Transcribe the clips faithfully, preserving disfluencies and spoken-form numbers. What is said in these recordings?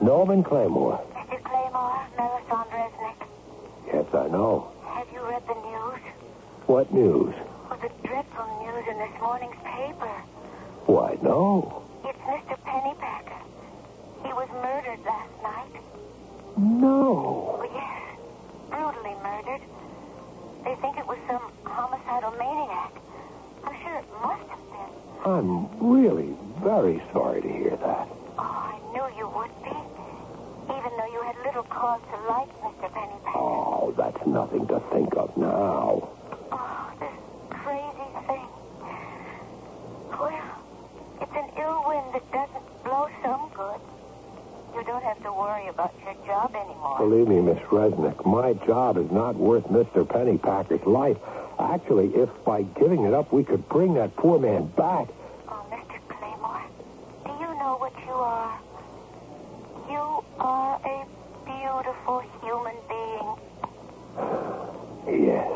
Norman Claymore. Mister Claymore, Melisande Resnick. Yes, I know. Have you read the news? What news? Well, the dreadful news in this morning's paper. Why, no. It's Mister Pennypacker. He was murdered last night. No. Oh, yes. Brutally murdered. They think it was some homicidal maniac. I'm sure it must have been. I'm really very sorry to hear that. Oh, I knew you would be. Even though you had little cause to like Mister Pennypacker. Oh, that's nothing to think of now. Oh, this crazy thing. Well, it's an ill wind that doesn't blow some good. You don't have to worry about your job anymore. Believe me, Miss Resnick, my job is not worth Mister Pennypacker's life. Actually, if by giving it up we could bring that poor man back. Oh, Mister Claymore, do you know what you are? You are a beautiful human being. Yes.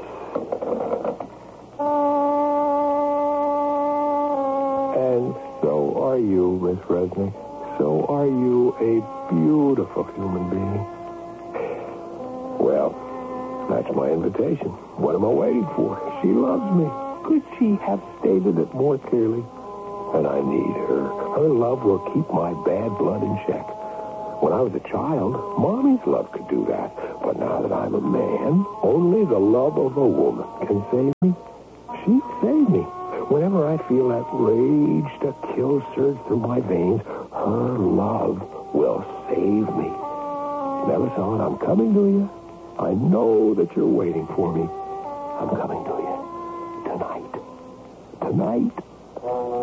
And so are you, Miss Resnick. So are you a beautiful human being. Well, that's my invitation. What am I waiting for? She loves me. Could she have stated it more clearly? And I need her. Her love will keep my bad blood in check. When I was a child, Mommy's love could do that. But now that I'm a man, only the love of a woman can save me. She saved me. Whenever I feel that rage to kill surge through my veins, her love will save me. Melisande, I'm coming to you. I know that you're waiting for me. I'm coming to you. Tonight. Tonight.